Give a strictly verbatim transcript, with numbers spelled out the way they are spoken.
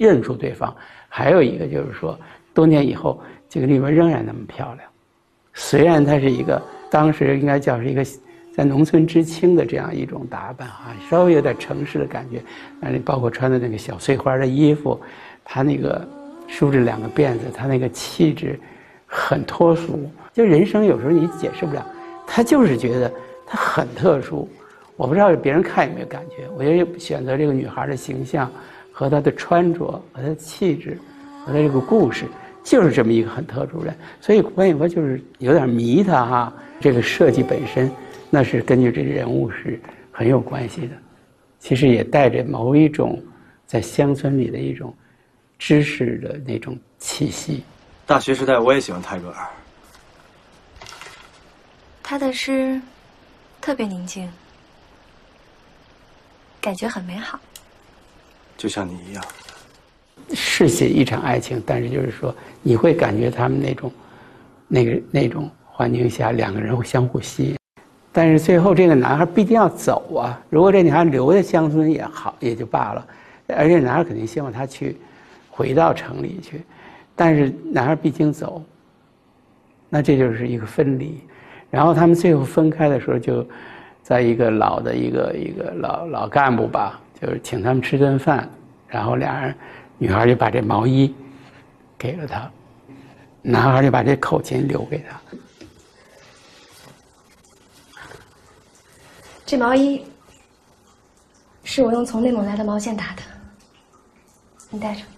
认出对方，还有一个就是说，多年以后，这个丽文仍然那么漂亮。虽然她是一个当时应该叫是一个在农村知青的这样一种打扮啊，稍微有点城市的感觉，但是包括穿的那个小碎花的衣服，她那个梳着两个辫子，她那个气质很脱俗。就人生有时候你解释不了，她就是觉得她很特殊。我不知道别人看有没有感觉，我觉得选择这个女孩的形象和她的穿着和她的气质和她这个故事，就是这么一个很特殊人。所以关锦波就是有点迷她哈，这个设计本身那是根据这人物是很有关系的，其实也带着某一种在乡村里的一种知识的那种气息。 大学时代我也喜欢泰戈尔， 他的诗特别宁静，感觉很美好， 就像你一样。 是写一场爱情，但是就是说你会感觉他们那种那个那种环境下两个人会相互吸引，但是最后这个男孩必定要走啊，如果这女孩留在乡村也好也就罢了，而且男孩肯定希望她去回到城里去，但是男孩毕竟走，那这就是一个分离。然后他们最后分开的时候，就在一个老的一个一个老老干部吧，就是请他们吃顿饭，然后俩人女孩就把这毛衣给了他，男孩就把这口琴留给他。 这毛衣是我用从内蒙来的毛线打的，你带着。